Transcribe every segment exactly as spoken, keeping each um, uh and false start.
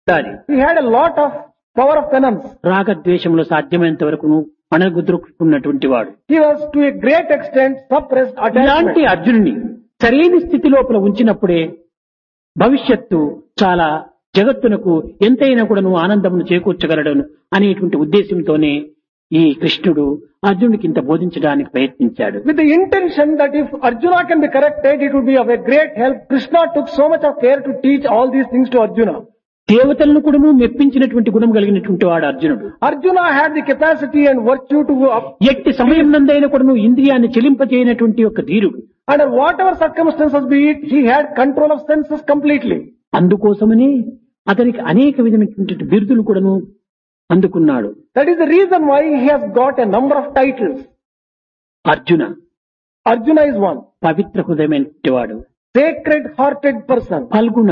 ఉండాలి. He had a lot of power of penance. రాగద్వేషములు సాధ్యమైనంత వరకును అణగుద్రుకున్నటువంటి వాడు. He was to a great extent suppressed ఇలాంటి attachment. అర్జునుని సరైన స్థితి లోపల ఉంచినప్పుడే భవిష్యత్తు చాలా జగత్తునకు ఎంతైనా కూడాను ఆనందమును చేకూర్చగలడను అనేటువంటి ఉద్దేశంతోనే ఈ కృష్ణుడు అర్జునుడికి ఇంత బోధించడానికి ప్రయత్నించాడు. With the intention that if Arjuna can be corrected, it would be of a great help. Krishna took so much of care to teach all these things to Arjuna. దేవతలను కూడాను మెప్పించినటువంటి గుణం కలిగినటువంటి వాడు అర్జునుడు. Arjuna had the capacity and virtue to up- ఎట్టి సమయం నందైనా కూడాను ఇంద్రియాన్ని చెలింపజేయనటువంటి ఒక ధీరుడు. under whatever circumstances be it, he had control of senses completely. అందుకోసమని అతనికి అనేక విధమైనటువంటి బిరుదులు కూడాను అందుకున్నాడు. That is the reason why he has got a number of titles. Arjuna Arjuna is one. పవిత్ర హృదయమైనటువంటి వాడు. Sacred hearted person. Phalguna,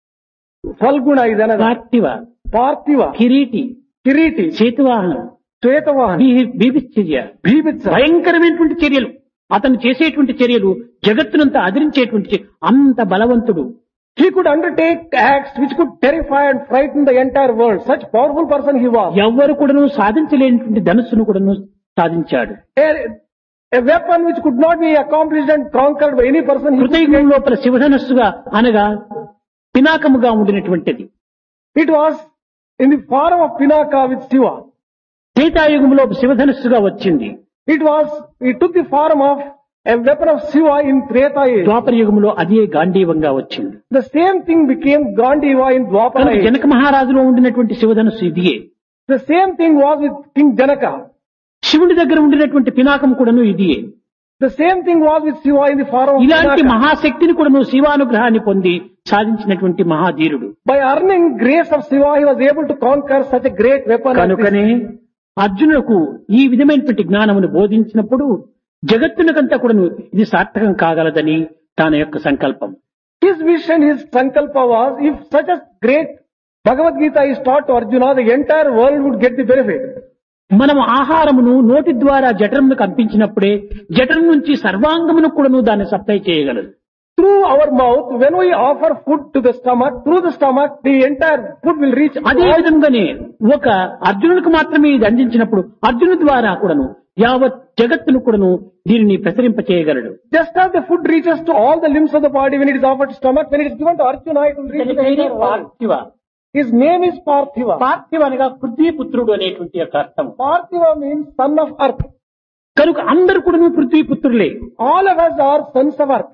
Falguna is another. పార్థివ, Parthiva. Kireeti, Kiriti. చేతువాహనం, Svetavahan. బీభిశ్చర్య, Bhibitsa. భయంకరమైనటువంటి చర్యలు అతను చేసేటువంటి చర్యలు జగత్తునంతా అదిరించేటువంటి చర్య- అంత బలవంతుడు. He could undertake acts which could terrify and frighten the entire world. Such powerful person he was. ఎవ్వరు కూడాను సాధించలేనటువంటి ధనుస్సును కూడాను సాధించాడు. A, a weapon which could not be accomplished and conquered by any person. He హృదయం లోపల శివధనస్సుగా అనగా పినాకముగా ఉండినటువంటిది. It was in the form of Pinaka with Shiva. త్రేతాయుగంలో శివధనస్సుగా వచ్చింది. It was, it took the form of a weapon of Shiva in Treta age. ద్వాపర యుగంలో అదే గాంధీవంగా వచ్చింది. The same thing became Gandiva in Dwapara కనుక age. Janaka మహారాజులో ఉండినటువంటి శివధనస్సు ఇదియే. The same thing was with King Janaka. శివుడి దగ్గర ఉండినటువంటి పినాకం కూడాను ఇదియే. The same thing was with Shiva in the form of ఇలాంటి Pinaka. మహాశక్తిని కూడాను శివానుగ్రహాన్ని పొంది సాధించినటువంటి మహాధీరుడు. By earning grace of Shiva, he was able to conquer such a great weapon. as this. కనుకనే అర్జునులకు ఈ విధమైనటువంటి జ్ఞానమును బోధించినప్పుడు జగత్తునకంతా కూడాను ఇది సార్థకం కాగలదని తన యొక్క సంకల్పం. His vision, his sankalpa was, if such a great Bhagavad Gita is taught to Arjuna, the entire world would get the benefit. మనం ఆహారమును నోటి ద్వారా జఠరమును కంపించినప్పుడే జఠరం నుంచి సర్వాంగమును కూడాను దాన్ని సప్లై చేయగలదు. Through our mouth, when we offer food to the stomach, through the stomach, the entire food will reach. అదే విధంగానే ఒక అర్జునుడికి మాత్రమే ఇది అందించినప్పుడు అర్జును ద్వారా కూడాను యావత్ జగత్తును కూడాను దీనిని ప్రసరింప చేయగలడు. Just as the food reaches to all the limbs of the body when it is offered to stomach, when it is given to Arjuna, it will reach to the entire world. పార్థివ. His name is Parthiva. పార్థివ అనగా పృథ్వీపుత్రుడు అనేటువంటి యొక్క అర్థం. Parthiva means son of earth. కనుక అందరూ కూడాను పృథ్వీపుత్రులే. All of us are sons of earth.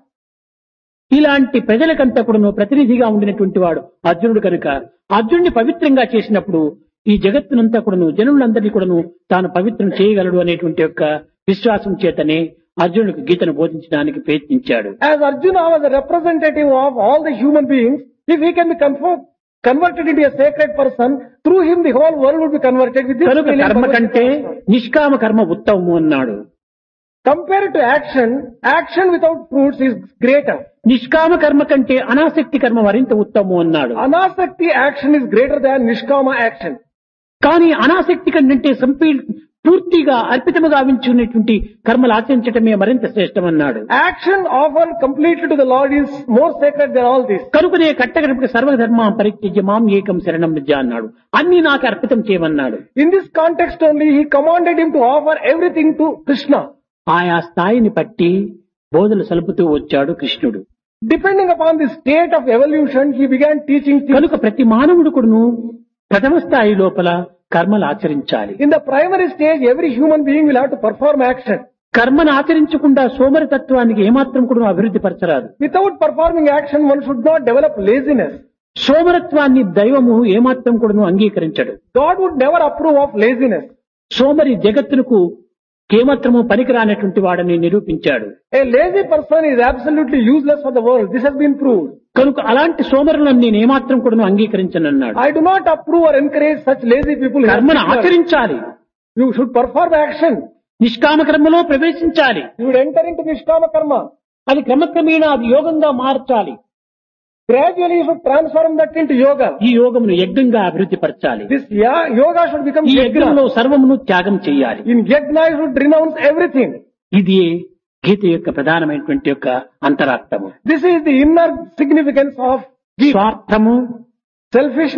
ఇలాంటి ప్రజలకంతా కూడాను ప్రతినిధిగా ఉండినటువంటి వాడు అర్జునుడు. కనుక అర్జునుడిని పవిత్రంగా చేసినప్పుడు ఈ జగత్తునంతా కూడాను జనులందరినీ కూడాను తాను పవిత్రం చేయగలడు అనేటువంటి యొక్క విశ్వాసం చేతనే అర్జునుడికి గీతను బోధించడానికి ప్రయత్నించాడు. As Arjuna was a representative of all the human beings, if he can be confer- converted into a sacred person, through him the whole world would be converted with this కనుక feeling. కర్మ కంటే నిష్కామ కర్మ ఉత్తమము అన్నాడు. Compared to action, action without fruits is greater. నిష్కామ కర్మ కంటే అనాసక్తి కర్మ మరింత ఉత్తమము అన్నాడు. Anasakti action is greater than Nishkama action. కానీ అనాసక్తి కంటే సంపీ పూర్తిగా అర్పితముగా వించున్నటువంటి కర్మలు ఆచరించటమే మరింత శ్రేష్టమన్నాడు. Action offered completely to the Lord is more sacred than all this. కనుకనే కట్టగడపటి సర్వధర్మ పరిత్యజ్య మాం ఏకం శరణం వ్రజ అన్నాడు. అన్ని నాకు అర్పితం చేయమన్నాడు. In this context only, he commanded him to offer everything to Krishna. ఆయా స్థాయిని బట్టి బోధలు సలుపుతూ వచ్చాడు కృష్ణుడు. Depending upon the state of evolution, he began teaching things. కనుక ప్రతి మానవుడు కూడాను ప్రథమ స్థాయి లోపల కర్మలు ఆచరించాలి. In the primary stage, every human being will have to perform action. కర్మను ఆచరించకుండా సోమరితత్వానికి ఏమాత్రం కూడా అభివృద్ధి పరచరాదు. Without performing action, one should not develop laziness. సోమరత్వాన్ని దైవము ఏమాత్రం కూడాను అంగీకరించడు. God would never approve of laziness. సోమరి జగత్తునకు ఏమాత్రము పనికిరానటువంటి వాడని నిరూపించాడు. A lazy person is absolutely useless for the world. This has been proved. కనుక అలాంటి సోమరులను నేను ఏమాత్రం కూడా అంగీకరించనన్నాడు. I do not approve or encourage such lazy people. కర్మను ఆచరించాలి. You should perform action. నిష్కామ కర్మలో ప్రవేశించాలి. You should enter into Nishkama karma. అది క్రమక్రమేణా అది యోగంగా మార్చాలి. Gradually you should transform that into yoga. ఈ యోగమును యజ్ఞంగా అభివృద్ధి పరచాలి. This ya- yoga should become ఈ యజ్ఞంలో yajna. సర్వమును త్యాగం చేయాలి. In yajna you should renounce everything. ఇది గీత యొక్క ప్రధానమైనటువంటి యొక్క అంతరార్థము. This is the inner significance of Gita. స్వార్థము, Selfishness,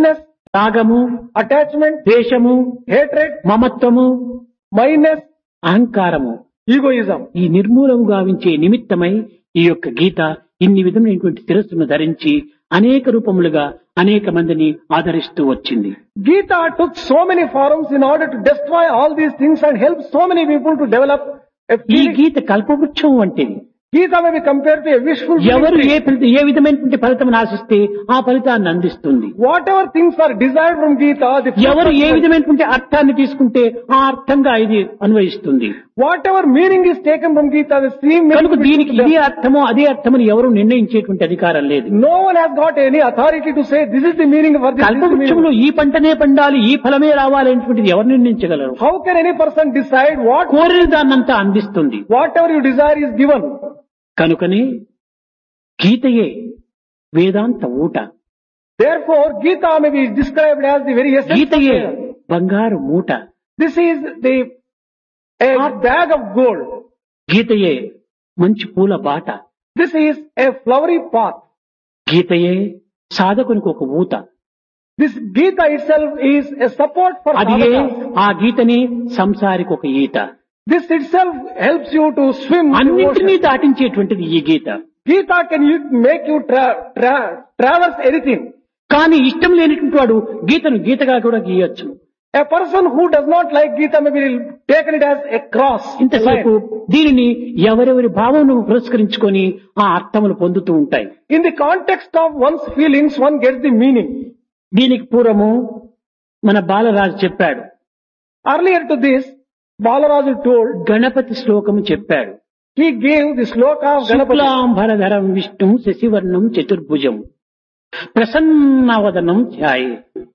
రాగము, attachment, ద్వేషము, hatred, మమత్వము, minus, అహంకారము egoism. ఈ నిర్మూలము గావించే నిమిత్తమై ఈ యొక్క గీత ఇన్ని విధమైనటువంటి శిరస్సును ధరించి అనేక రూపములుగా అనేక మందిని ఆదరిస్తూ వచ్చింది. Gita took so many forms in order to destroy all these things and help so many people to develop a ఈ feeling. గీత కల్పవృక్షం వంటిది. Gita may be compared to a wishful ఎవరు ఏ thinking. ఫలిత ఏ విధమైనటువంటి ఫలితం ఆశిస్తే ఆ ఫలితాన్ని అందిస్తుంది. Whatever things are desired from Gita, the fruit ఎవరు of ఏ it- విధమైనటువంటి అర్థాన్ని తీసుకుంటే ఆ అర్థంగా ఇది అన్వయిస్తుంది. whatever meaning is taken from Gita, the same meaning కనుక will be దీనికి to them. ఇదే అర్థమో అదే అర్థమని ఎవరు నిర్ణయించేటువంటి అధికారం లేదు. No one has got any authority to say this is the meaning of this, this is the meaning. కల్పవృక్షంలో ఈ పంటనే పండాలి, ఈ ఫలమే రావాలి అనేటువంటిది ఎవరు నిర్ణయించగలరు? How can any person decide what కోరిన దాన్నంతా అందిస్తుంది. whatever you desire is given? కనుకనే గీతయే వేదాంత ఊట, Therefore, Gita may be described as the very essence of గీతయే Vedanta. బంగారు మూట, This is the a bag of gold. గీతయే మంచి పూల బాట, This is a flowery path. గీతయే సాధకునికి ఒక ఊత. This Gita itself is a support for అదియే sadhakas. ఆ గీతని సంసారికి ఒక ఈత. This itself helps you to swim in the అన్నింటినీ ocean. దాటించేటువంటిది ఈ గీత. Gita can you make you tra- tra- traverse anything. కానీ ఇష్టం లేనటువంటి వాడు గీతను గీతగా కూడా గీయొచ్చు. A person who does not like Gita may be taken it as a cross. ఇంతసేపు దీనిని ఎవరెవరి భావమును పురస్కరించుకొని ఆ అర్థములు పొందుతూ ఉంటాయి. In the context of one's feelings, one gets the meaning. దీనికి పూర్వము మన బాలరాజు చెప్పాడు, Earlier to this, Balaraju told, Ganapati శ్లోకము చెప్పాడు. he gave the sloka of Ganapati. శుక్లాంబరధరం విష్ణు శశివర్ణం చతుర్భుజం ప్రసన్నవదనం ధ్యాయే.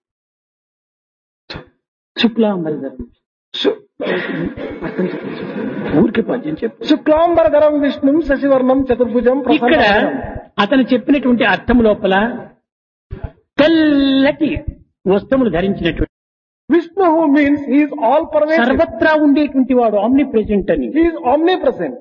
శుక్లాంబరధరం Su- ఊరికి పద్యం చెప్పు. Shuklambaradharam Vishnum Sasivarnam Chaturbhujam ఇక్కడ Prasannavarnam. అతను చెప్పినటువంటి అర్థం లోపల తెల్లటి వస్త్రములు ధరించినటువంటి Vishnu who means he is all pervasive. సర్వత్రా ఉండేటువంటి వాడు ఆమ్ని ప్రెజెంట్ అని. He is omnipresent.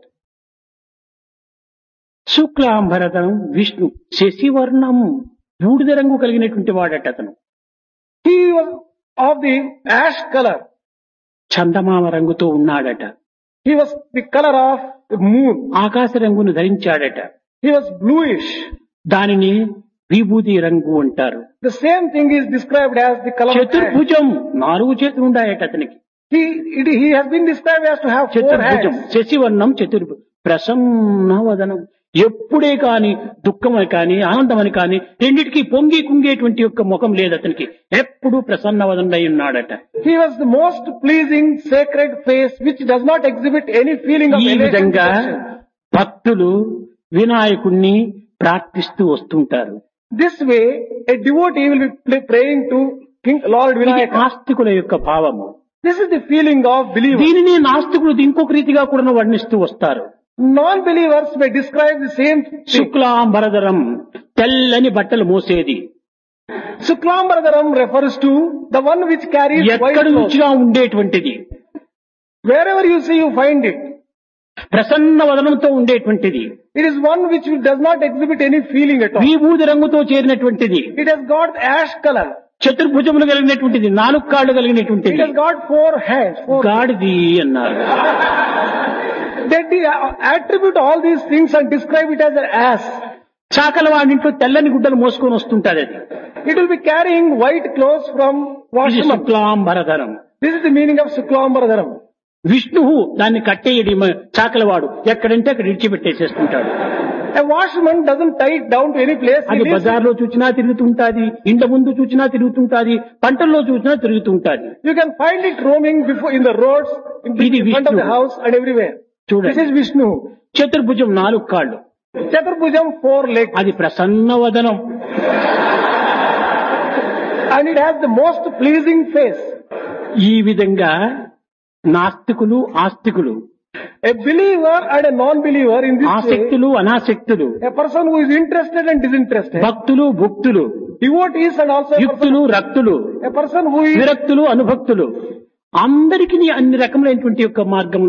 శుక్లాంబరధరం విష్ణు శశివర్ణం బూడిద రంగు కలిగినటువంటి వాడట అతను. He was of the ash color. చందమామ రంగుతో ఉన్నాడట. He was the color of the moon. ఆకాశ రంగును ధరించాడట. He was bluish. దానిని విభూది రంగు అంటారు. The same thing is described as the color of ash. చతుర్భుజం నాలుగు చేతులు ఉన్నాయట అతనికి. He, it, he has been described as to have four చతుర్భుజం hands. శశివర్ణం చతుర్భుజం ప్రసన్నవదనం. ఎప్పుడే కాని దుఃఖమని కాని ఆనందమని కాని రెండిటికి పొంగి కుంగేటువంటి యొక్క ముఖం లేదు అతనికి. ఎప్పుడు ప్రసన్నవదనై ఉన్నాడట. He was the most pleasing sacred face which does not exhibit any feeling of ఈ elation. విధంగా భక్తులు వినాయకుణ్ణి ప్రార్థిస్తూ వస్తుంటారు. This way, a devotee will be pl- praying to King Lord ఇది Vinayaka. ఆస్తికుల యొక్క భావము. This is the feeling of believers. దీనిని నాస్తికులు ఇంకొక రీతిగా కూడా వర్ణిస్తూ వస్తారు. Non-believers may describe the same thing. శుక్లాంబరధరం తెల్లని బట్టలు మోసేది. Shuklambaradharam refers to the one which carries white ఎక్కడి clothes. నుంచిగా ఉండేటువంటిది. Wherever you see, you find it. Prasanna వదనంతో ఉండేటువంటిది. It is one which does not exhibit any feeling at all. విభూది రంగుతో చేరినటువంటిది. It has got ash color. చతుర్భుజములు కలిగినటువంటిది. నాలుగు కాళ్ళు It కలిగినటువంటిది. has got four hands. Four. గాడిది అన్నారు. They de- attribute all these things and describe it as an ass. చాకల వాడింట్లో తెల్లని గుడ్డలు మోసుకొని వస్తుంటారు. అది It will be carrying white clothes from ఇది washroom. శుక్లాంబరధరం. This is the meaning of Shuklambaradharam. విష్ణువు దాన్ని కట్టేయడి చాకలవాడు ఎక్కడంటే అక్కడ ఇడిచిపెట్టేసేస్తుంటాడు. A washerman doesn't tie it down to any place. He అది leaves it. బజార్లో చూచినా తిరుగుతుంటాది, ఇంట ముందు చూచినా తిరుగుతుంటాది, పంటల్లో చూచినా తిరుగుతుంటాది. You can find it roaming before in the roads, in ఇది in front of the విష్ణువు. house and everywhere. This చూడండి, is Vishnu. చతుర్భుజం నాలుగు కాళ్ళు, Chaturbhujam four legs. అది ప్రసన్నవదనం. And it has the most pleasing face. ఈ విధంగా నాస్తికులు ఆస్తికులు, A believer and a non-believer in this way, ఆసక్తులు అనాసక్తులు, a person who is interested and disinterested, భక్తులు భుక్తులు, devotees and also a person, యుక్తులు రక్తులు, a person who is విరక్తులు అనుభక్తులు, అందరికీ అన్ని రకములైనటువంటి యొక్క మార్గంలో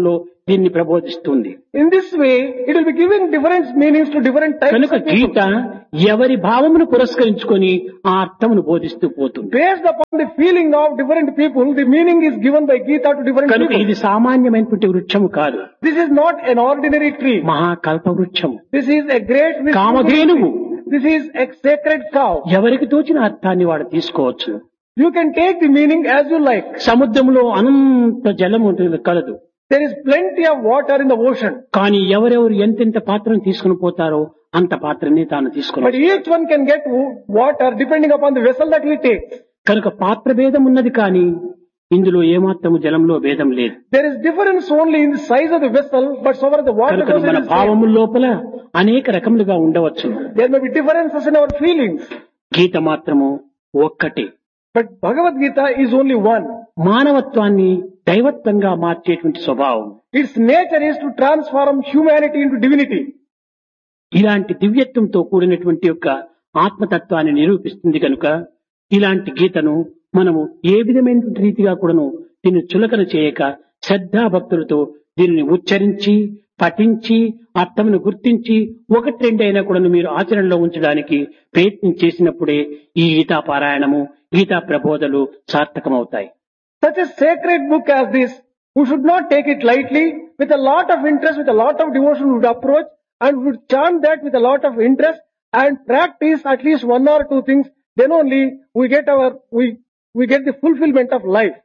దీన్ని ప్రబోధిస్తుంది. In this way, it will be giving different meanings to different types కనుక of people. గీత ఎవరి భావమును పురస్కరించుకొని ఆ అర్థమును బోధిస్తూ పోతుంది. Based upon the feeling of different people, the meaning is given by Gita to different కనుక people. ఇది సామాన్యమైనటువంటి వృక్షము కాదు, This is not an ordinary tree. మహాకల్ప వృక్షము, This is a great wisdom. Kamadhenu. This is a sacred cow. ఎవరికి తోచిన అర్థాన్ని వాడు తీసుకోవచ్చు. You can take the meaning as you like. సముద్రంలో అనంత జలము ఉంటుంది కలదు, There is plenty of water in the ocean. కానీ ఎవరెవరు ఎంతెంత పాత్రను తీసుకుని పోతారో అంత పాత్రని తాను తీసుకుని But each one can get water depending upon the vessel that he takes. కనుక పాత్ర భేదం ఉన్నది, కానీ ఇందులో ఏమాత్రము జలంలో భేదం లేదు. There is difference only in the size of the vessel, but so far as the water కనుక vessel మన is same. భావముల లోపల అనేక రకములుగా ఉండవచ్చు. There may be differences in our feelings. గీత మాత్రము ఒక్కటే. But Bhagavad Gita is only one. మానవత్వాన్ని దైవత్వంగా మార్చేటువంటి స్వభావం. Its nature is to transform humanity into divinity. ఇలాంటి దివ్యత్వంతో కూడినటువంటి యొక్క ఆత్మతత్వాన్ని నిరూపిస్తుంది కనుక ఇలాంటి గీతను మనము ఏ విధమైనటువంటి రీతిగా కూడాను దీన్ని చులకన చేయక శ్రద్ధాభక్తులతో దీనిని ఉచ్చరించి పఠించి అర్థమును గుర్తించి ఒకటి రెండైనా కూడా మీరు ఆచరణలో ఉంచడానికి ప్రయత్నం చేసినప్పుడే ఈ గీతా పారాయణము, Gita ప్రబోధలు సార్థకమవుతాయి. Such a sacred book as this, we should not take it lightly. With a lot of interest, with a lot of devotion, we would approach and we would chant that with a lot of interest and practice at least one or two things. Then only we get our we we get the fulfillment of life.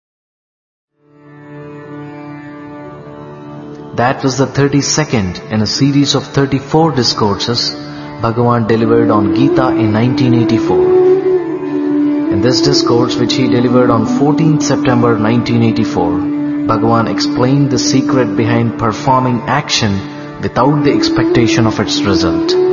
That was the thirty-second in a series of thirty-four discourses Bhagavan delivered on Gita in nineteen eighty-four. In this discourse, which he delivered on fourteenth September nineteen eighty-four, Bhagavan explained the secret behind performing action without the expectation of its result.